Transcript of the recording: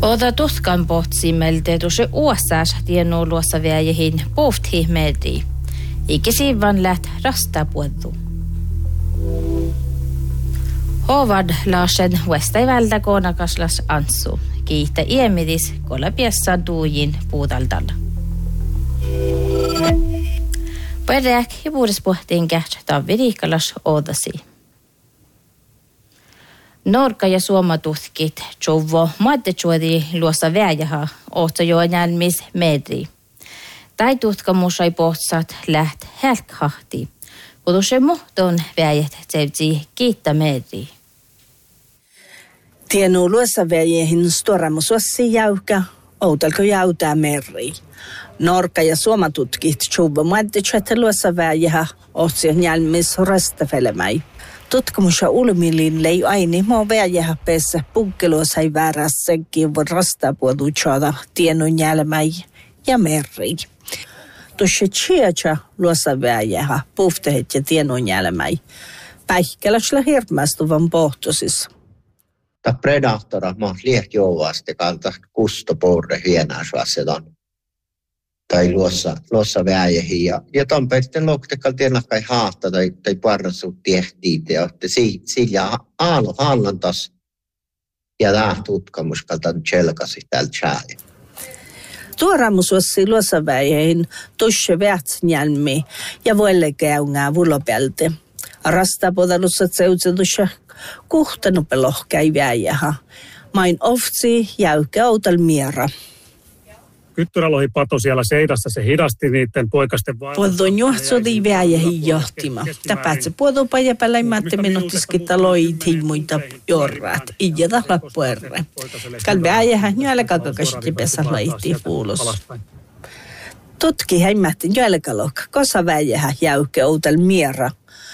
Oda tutkan pohtsimeltä tuossa USAs tienuu luossa väjehin pohthihmelti. Eikä siivan läht rastapuoltu. Howard Larsen Westajvältä koonakaslas Anssu. Kiihtä iemidis kolapiassa duujin puudaldalla. Perääk ja puudespohtiin kähtsä taviriikkalas oodasi. Norka ja suomatutkit tjovo maattechuodi luossa väjäha ootsa joanjälmis medri. Tai tutkamus ei pohtsat läht helkhahti. Kun se muhton väjät tsevtsi kiitta medri. Tienuu luossa väjehin storamusuossi jäykä, outalko jäytää merri. Norka ja suomatutkit tjovo maattechuodi luossa väjäha ootsa joanjälmis rastafelemai. Tutkimus ja ulmilin lei aini moo väjähä peessä punkkeluossa ei väärässäkin voi rastapuolta tienun jälmäi ja merri. Tuossa tjätsä luossa väjähä puhtehet ja tienun jälmäi. Päihkäläsellä hirmästuvan pohtosis. Tämä predaattora maa liek jouvaasti kalta kustopuurde hienäisvaseton. Tai luossa väjähiin. Ja ton peisten loktekal tienakkai haahta tai parrasut tiehtiit. Ja sillä aalo hallantas ja tämä tutkamuskalta tjelkasi täällä tjääli. Tuoramusuossi luossa väjähin tuossa vähtsnjälmi ja voille käyngää vulopelte. Rastapodalussa tseutsetussa kuhtanupelohkäi väjähä. Main oftsi jäykkä outal miera. Kyttyrälohipato siellä seidassa, se hidasti niiden poikasten vaellusta. Puoltoon juohtsodi väjähin johtima. Täpäät se puoltoon päijäpäläimätte minuttiskita loitiin muita jorraat. Ijätä lappuerre. Kal väjähän jälkäkakasti pesä laihti puulos. Tutki häimmähtin jälkälok, kosa väjähän jäykkä outal miera.